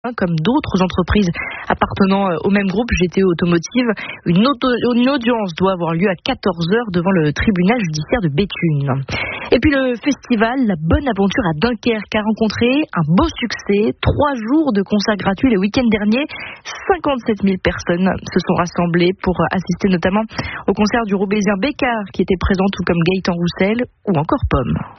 comme d'autres entreprises appartenant au même groupe GTE Automotive. Une audience doit avoir lieu à 14h devant le tribunal judiciaire de Béthune. Et puis le festival La Bonne Aventure à Dunkerque a rencontré un beau succès. 3 jours de concerts gratuits le week-end dernier. 57 000 personnes se sont rassemblées pour assister notamment au concert du Roubaisien Bécard qui était présent, tout comme Gaëtan Roussel ou encore Pomme.